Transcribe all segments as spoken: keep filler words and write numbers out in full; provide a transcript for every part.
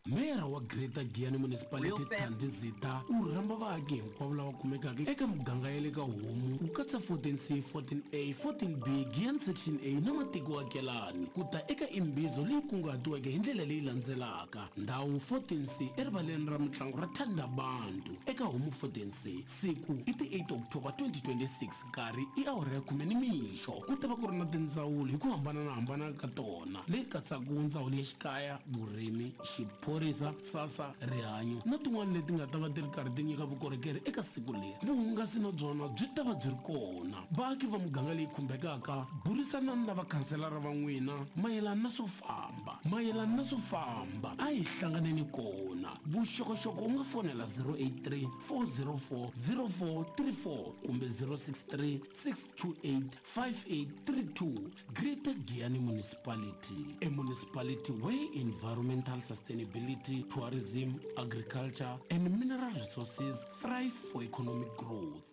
mera wa Greater Giyani Municipality Thandi Zita u rhamba vaaki hinkwavo lava kumekaka eka muganga ya le ka Homu ku katsa fourteen C, fourteen A, fourteen B, Giyani Section A na matiko akelani kuta eka imbizo leyi kunguhatiweke hi ndlela leyi landzelaka. Ndhawu fourteen C erivaleni ra mitlangu ra Thandabantu eka Homu fourteen C, siku i ti eight October twenty twenty-six, nkarhi i awara ya khume nimixo. Ku ta va ku ri na tindzawulo hi ku hambanahambana ka tona leyi katsaka ndzawulo ya xikaya, vurimi, xiphorisa, sasa, rihanyo na tin'wana leti nga ta va ti ri karhi ti nyika vukorhokeri eka siku leri. Vuhungasi na byona byi ta va byi ri kona. Vaaki va muganga leyi khumbekaka burisanani na vakhanselara va n'wina mayelana na swo famba mayelana na swo famba a hi hlanganeni kona. Vuxokoxoko u nga fonela zero eight three, four zero four, zero four three four kumbe zero six three, six two eight, five eight three two. Greater Giyani Municipality, a municipality where environmental sustainability, tourism, agriculture and mineral resources thrive for economic growth.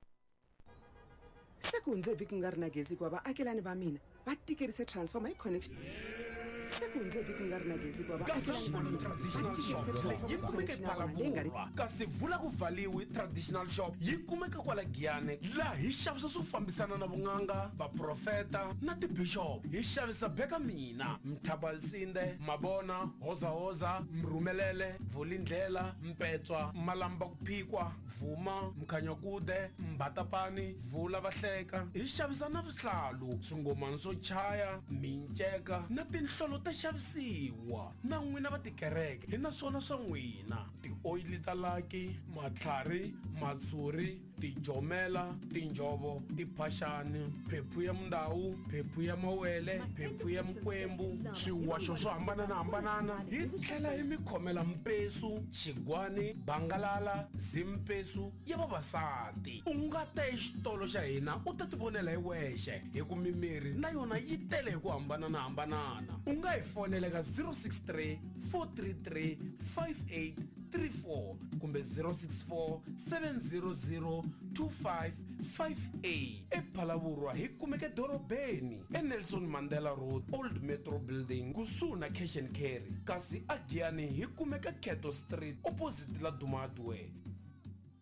Sekunze viki nga ri na gezi kwa vaakelani va mina va tikerise transformer hi connection. Sekunze viki nga ri na gezi kwa vaakelani va mina traditional shop yi kumeka ePhalaborwa kasi vula ku valiwi traditional shop yi kumeka kwala Giyani laha hi xavisa swo fambisana na vun'anga, vaprofeta na tibishop. Hi xavisa beka mina, mthabalsinde, mabona, hoza hoza, mrumelele, vulindlela, mpetswa, malamba kuphikwa, vuma, mkhanyakude, mbatapani, vula vahleka. Hi xavisa na vuhlalu, swingomani swo chaya, minceka na tinhlolo ta xavisiwa. Na n'wina va tikereke hi na swona swa n'wina, ti-oil ta laki, matlhari, matsuri, tijomela, tinjovo, tiphashani, phephu ya mundawu, phephu ya mawele, phephu ya mkwembu, swiwaxo swo hambananahambanana. Hi tlhela hi mi khomela mpesu, xigwani, bangalala, zimpesu ya vavasati. U nga ta exitolo xa hina u ta ti vonela hi wexe hi ku mimiri na yona yi tele hi ku hambananahambanana. U nga hi fonela ka zero six three, four three three, five eight three four kumbe zero six four, seven zero zero, two five five eight. ePhalaborwa hi kumeke dorobeni eNelson Mandela Road, Old Metro Building kusuhi na Cash and Carry. Kasi a Giyani hi kumeka Keto Street opposite la Dumatwe.